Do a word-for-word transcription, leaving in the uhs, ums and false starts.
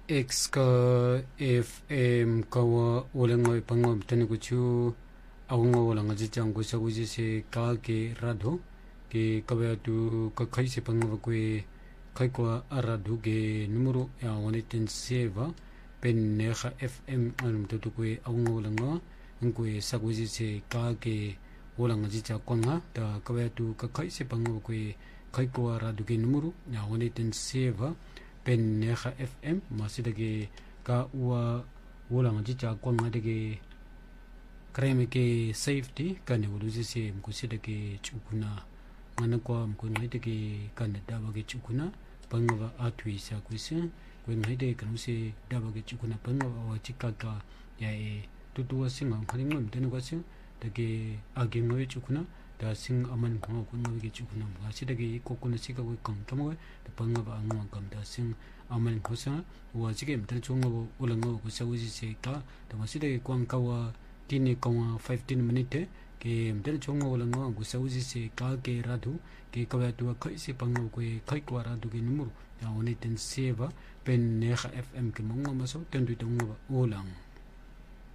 X ka F M kawa ulangoy pangob tani kuchu awngo ulanga jijang kusa kuji se ka ke radho ke kabaya tu ka khai se pangob kwe khai kwa radho ke numero ya one ten seva pen neha F M anum tutu kwe awngo ulanga ngwe sa kuji se ka ke ulanga jija kwanga ta kabaya tu ka khai se pangob kwe khai kwa radho ke numero ya one ten seva pen neha F M masidage ka ua ulang jicha kwanga dege kreme ke safety kane uluzi se mkusidage chukuna ngana kwa mkuna dege kane dabage chukuna pangwa atwi sa kwise kwen haide kanuse dabage chukuna pangwa wa chikaka ya e tutuwa singa khalinga mtene kwase dege age ngoy chukuna da sing aman ko ko ngawge chukuna masidage kokuna sika ko kam kamwa pangwa ba ngwa kam da sing aman khosa wa chike mtar chungwa ulango ko sauji se ka da maside kwang kawa tini kawa fifteen minute ke mtar chungwa ulango ko sauji se ka ke radu ke kawa tu khai se pangwa ko khai kwa radu ke numero ya one ten seva pen neha F M ke mongwa maso tendu tongwa ulang